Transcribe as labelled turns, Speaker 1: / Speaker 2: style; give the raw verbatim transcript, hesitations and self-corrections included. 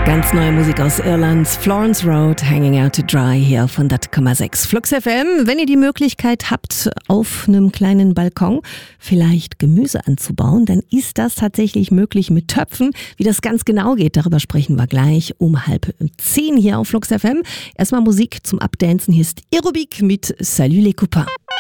Speaker 1: Ganz neue Musik aus Irland, Florence Road, Hanging Out to Dry hier auf hundert Komma sechs Flux F M. Wenn ihr die Möglichkeit habt, auf einem kleinen Balkon vielleicht Gemüse anzubauen, dann ist das tatsächlich möglich mit Töpfen. Wie das ganz genau geht, darüber sprechen wir gleich um halb zehn hier auf Flux F M. Erstmal Musik zum Abdancen. Hier ist Aerobic mit Salut les copains.